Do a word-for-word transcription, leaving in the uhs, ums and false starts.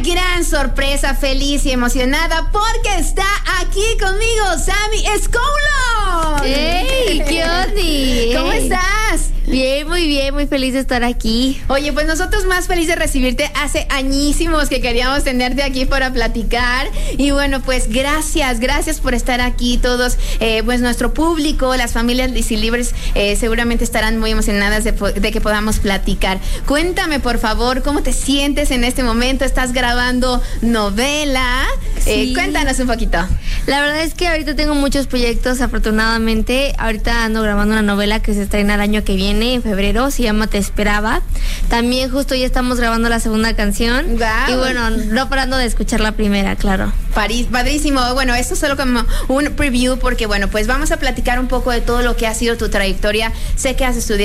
gran sorpresa, feliz y emocionada porque está aquí conmigo Sammy Escoulo. ¡Ey! ¿Qué onda? ¿Cómo estás? Bien, muy bien, muy feliz de estar aquí. Oye, pues nosotros más felices de recibirte. Hace añísimos que queríamos tenerte aquí para platicar. Y bueno, pues gracias, gracias por estar aquí todos. Eh, pues nuestro público, las familias Lisilibres eh, seguramente estarán muy emocionadas de, de que podamos platicar. Cuéntame, por favor, ¿cómo te sientes en este momento? ¿Estás grabando novela? Sí. Eh, cuéntanos un poquito. La verdad es que ahorita tengo muchos proyectos, afortunadamente. Ahorita ando grabando una novela que se estrena el año que viene, en febrero, se llama Te Esperaba. También justo ya estamos grabando la segunda canción. Wow. Y bueno, no parando de escuchar la primera, claro. París, padrísimo. Bueno, esto es solo como un preview porque bueno, pues vamos a platicar un poco de todo lo que ha sido tu trayectoria. Sé que has estudiado